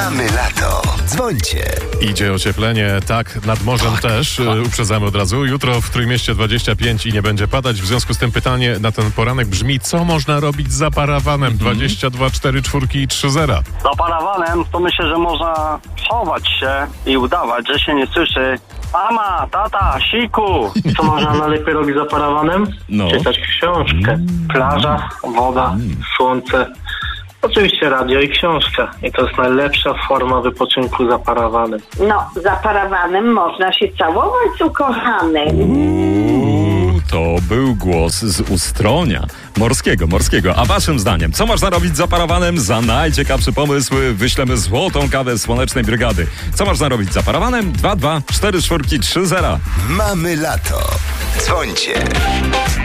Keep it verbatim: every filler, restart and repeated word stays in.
Mamy lato. Dzwońcie. Idzie ocieplenie, tak, nad morzem Tak, też, tak. y, uprzedzamy od razu. Jutro w Trójmieście dwadzieścia pięć i nie będzie padać. W związku z tym pytanie na ten poranek brzmi, co można robić za parawanem? Mhm. dwadzieścia dwa, cztery, cztery i trzy zera. Za parawanem to myślę, że można chować się i udawać, że się nie słyszy. Mama, tata, siku! Co można najlepiej robić za parawanem? No. Czytać książkę. Plaża, woda, słońce. Oczywiście radio i książka. I to jest najlepsza forma wypoczynku za parawanem. No, za parawanem można się całować z ukochanym. Uuu, to był głos z Ustronia. Morskiego, morskiego. A waszym zdaniem, co można robić za parawanem? Za najciekawszy pomysł wyślemy złotą kawę Słonecznej Brygady. Co można robić za parawanem? dwa dwa cztery cztery trzy zera. Mamy lato. Dzwońcie.